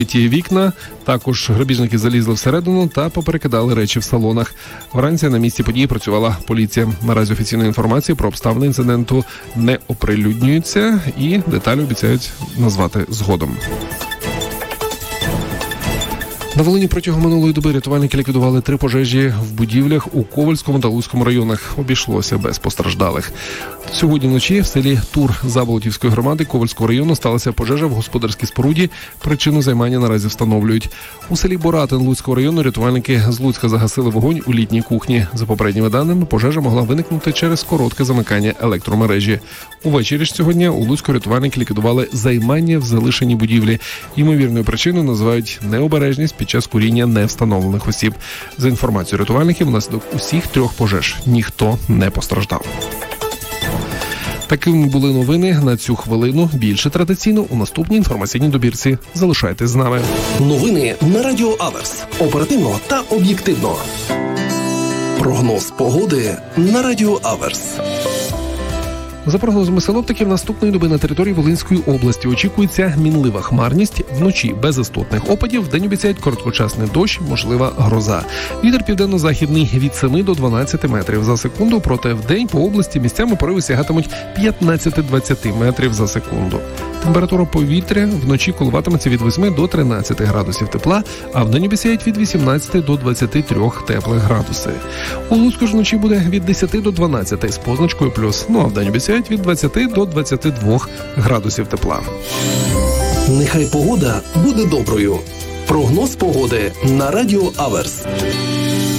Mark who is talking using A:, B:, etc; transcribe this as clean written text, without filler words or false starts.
A: Ті вікна, також грабіжники залізли всередину та поперекидали речі в салонах. Вранці на місці події працювала поліція. Наразі офіційної інформації про обставини інциденту не оприлюднюються і деталі обіцяють назвати згодом. На Волині протягом минулої доби рятувальники ліквідували 3 пожежі в будівлях у Ковальському та Луцькому районах. Обійшлося без постраждалих. Сьогодні вночі в селі Тур Заболотівської громади Ковальського району сталася пожежа в господарській споруді. Причину займання наразі встановлюють. У селі Боратин Луцького району рятувальники з Луцька загасили вогонь у літній кухні. За попередніми даними, пожежа могла виникнути через коротке замикання електромережі. Увечері ж цього дня у Луцьку рятувальники ліквідували займання в залишеній будівлі. Ймовірною причиною називають необережність під час куріння невстановлених осіб. За інформацією рятувальників, внаслідок усіх 3 пожеж ніхто не постраждав. Такими були новини на цю хвилину. Більше традиційно у наступній інформаційній добірці. Залишайтесь з нами.
B: Новини на Радіо Аверс. Оперативно та об'єктивно. Прогноз погоди на Радіо Аверс.
A: За прогнозами синоптиків, наступної доби на території Волинської області очікується мінлива хмарність, вночі без істотних опадів, вдень обіцяють короткочасний дощ, можлива гроза. Вітер південно-західний від 7 до 12 метрів за секунду, проте вдень по області місцями пориви сягатимуть 15-20 метрів за секунду. Температура повітря вночі коливатиметься від 8 до 13 градусів тепла, а вдень обіцяють від 18 до 23 теплих градуси. У Луцьку ж вночі буде від 10 до 12 з позначкою плюс, а вдень обіцяють від 20 до 22 градусів тепла.
B: Нехай погода буде доброю. Прогноз погоди на Радіо Аверс.